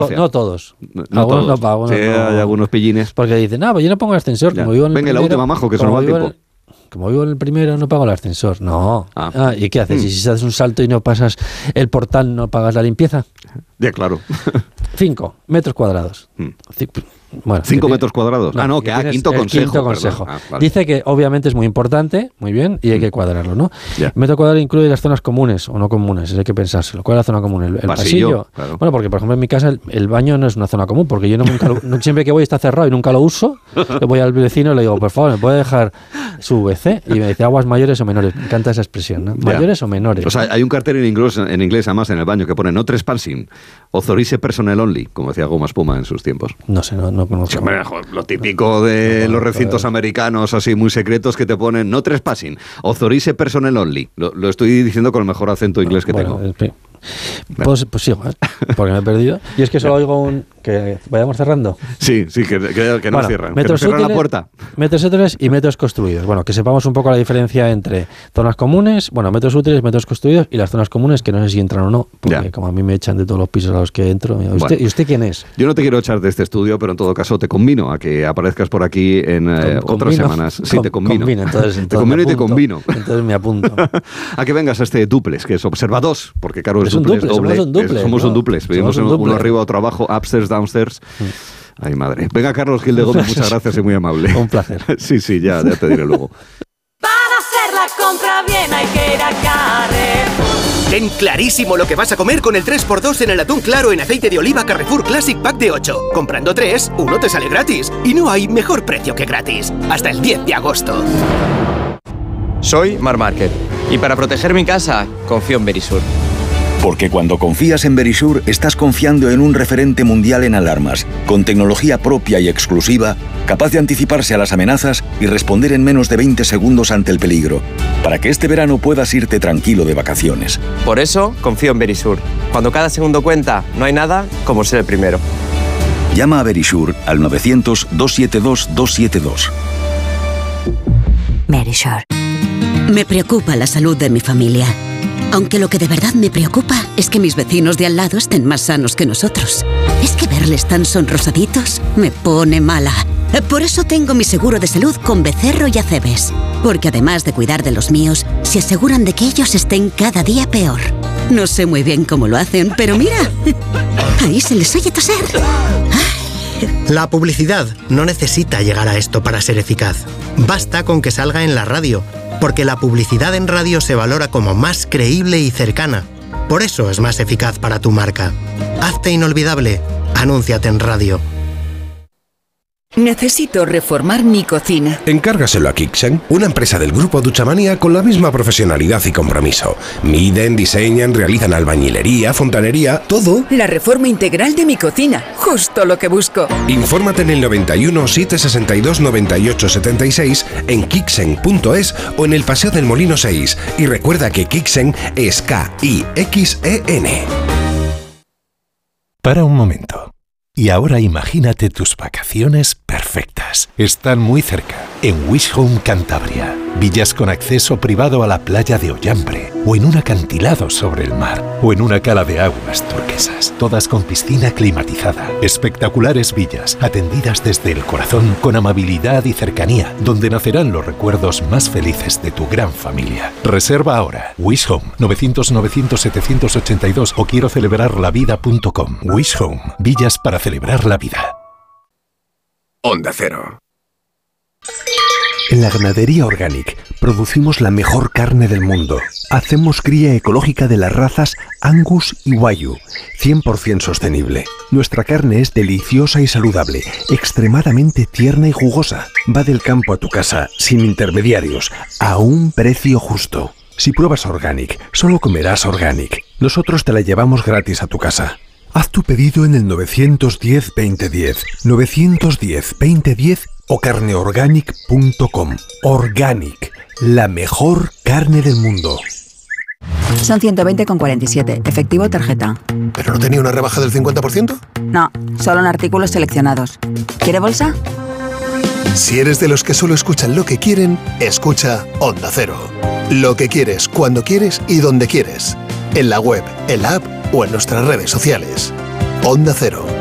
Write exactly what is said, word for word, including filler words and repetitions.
No todos. No algunos todos. no pago. Sí, no, hay algunos pillines. Porque dicen, no, pues yo no pongo el ascensor. Como vivo en el Venga, primero, la última, majo, que se nos va el tiempo. Como vivo en el primero, no pago el ascensor. No. Ah. Ah, ¿y qué haces? Mm. ¿Y si haces un salto y no pasas el portal, no pagas la limpieza? Ya, claro. Cinco metros cuadrados. Mm. Cinco, bueno, ¿Cinco que metros cuadrados? No, ah, no, que que ah, tienes quinto el consejo. quinto consejo. Ah, vale. Dice que obviamente es muy importante, muy bien, y hay Mm. que cuadrarlo, ¿no? Ya. Metro cuadrado incluye las zonas comunes o no comunes, eso hay que pensárselo. ¿Cuál es la zona común? ¿El, el Pasillo, pasillo? claro. Bueno, porque por ejemplo en mi casa el, el baño no es una zona común, porque yo no, nunca lo- no- siempre que voy está cerrado y nunca lo uso. Le voy al vecino y le digo, por favor, ¿me puede dejar su V C? Y me dice, aguas mayores o menores. Me encanta esa expresión, ¿no? Ya. Mayores o menores. O sea, hay un cartel en inglés, en inglés además en el baño que pone no trespassing, authorize personnel only, como decía Goma Espuma en sus tiempos. No sé, no, no conozco. Sí, hombre, jo, lo típico de No, los recintos claro. americanos así muy secretos que te ponen no trespassing, authorize personnel only. Lo, lo estoy diciendo con el mejor acento inglés que Bueno, tengo. en fin. Pues, pues sigo, ¿eh? Porque me he perdido. Y es que solo oigo un... que vayamos cerrando. Sí, sí, que, que, que no Bueno, cierran. Que no metros cierran la útiles, puerta. Metros útiles y metros construidos. Bueno, que sepamos un poco la diferencia entre zonas comunes, bueno, metros útiles, metros construidos y las zonas comunes, que no sé si entran o no, porque Ya. como a mí me echan de todos los pisos a los que entro. ¿Y usted, Bueno. ¿y usted quién es? Yo no te quiero echar de este estudio, pero en todo caso te convino a que aparezcas por aquí en eh, Con- otras convino. semanas. Sí, Con- te convino. convino, entonces- te entonces convino me y te apunto. convino. Entonces me apunto. A que vengas a este duplex, que es Observa dos, porque claro, es, Es un duplex, duplex, doble. somos un duplex, Es- somos ¿no? un duplex. Somos Vivimos un en- duplex. uno arriba, otro abajo, upstairs, downstairs. Ay, madre. Venga, Carlos Gil de Gómez, muchas gracias y muy amable. Un placer. Sí, sí, ya, ya te diré luego. Para hacer la compra bien hay que ir a Carrefour. Ten clarísimo lo que vas a comer con el tres por dos en el atún claro en aceite de oliva Carrefour Classic Pack de ocho. Comprando tres, uno te sale gratis. Y no hay mejor precio que gratis. Hasta el diez de agosto. Soy Mar Market y para proteger mi casa confío en Verisur. Porque cuando confías en Verisur, estás confiando en un referente mundial en alarmas, con tecnología propia y exclusiva, capaz de anticiparse a las amenazas y responder en menos de veinte segundos ante el peligro, para que este verano puedas irte tranquilo de vacaciones. Por eso confío en Verisur. Cuando cada segundo cuenta, no hay nada como ser el primero. Llama a Verisur al novecientos, doscientos setenta y dos, doscientos setenta y dos. Verisur. Me preocupa la salud de mi familia. Aunque lo que de verdad me preocupa es que mis vecinos de al lado estén más sanos que nosotros. Es que verles tan sonrosaditos me pone mala. Por eso tengo mi seguro de salud con Becerro y Acebes. Porque además de cuidar de los míos, se aseguran de que ellos estén cada día peor. No sé muy bien cómo lo hacen, pero mira, ahí se les oye toser. La publicidad no necesita llegar a esto para ser eficaz. Basta con que salga en la radio, porque la publicidad en radio se valora como más creíble y cercana. Por eso es más eficaz para tu marca. Hazte inolvidable. Anúnciate en radio. Necesito reformar mi cocina. Encárgaselo a Kixen, una empresa del grupo Duchamania con la misma profesionalidad y compromiso. Miden, diseñan, realizan albañilería, fontanería, todo. La reforma integral de mi cocina, justo lo que busco. Infórmate en el noventa y uno, setecientos sesenta y dos, noventa y ocho setenta y seis, en kixen punto es o en el Paseo del Molino seis. Y recuerda que Kixen es K I X E N. Para un momento. Y ahora imagínate tus vacaciones perfectas. Están muy cerca, en Wish Home Cantabria. Villas con acceso privado a la playa de Ollambre, o en un acantilado sobre el mar, o en una cala de aguas turquesas, todas con piscina climatizada. Espectaculares villas, atendidas desde el corazón, con amabilidad y cercanía, donde nacerán los recuerdos más felices de tu gran familia. Reserva ahora. Wish Home, novecientos, novecientos, setecientos ochenta y dos o quiero celebrar la vida punto com. Wish Home, villas para celebrar la vida. Onda Cero. En la ganadería Organic producimos la mejor carne del mundo. Hacemos cría ecológica de las razas Angus y Wagyu, cien por ciento sostenible. Nuestra carne es deliciosa y saludable, extremadamente tierna y jugosa. Va del campo a tu casa, sin intermediarios, a un precio justo. Si pruebas Organic, solo comerás Organic. Nosotros te la llevamos gratis a tu casa. Haz tu pedido en el novecientos diez, veinte diez, novecientos diez, veinte diez o carne organic punto com. Organic, la mejor carne del mundo. Son ciento veinte con cuarenta y siete, efectivo tarjeta. ¿Pero no tenía una rebaja del cincuenta por ciento? No, solo en artículos seleccionados. ¿Quiere bolsa? Si eres de los que solo escuchan lo que quieren, escucha Onda Cero. Lo que quieres, cuando quieres y donde quieres. En la web, en la app o en nuestras redes sociales. Onda Cero.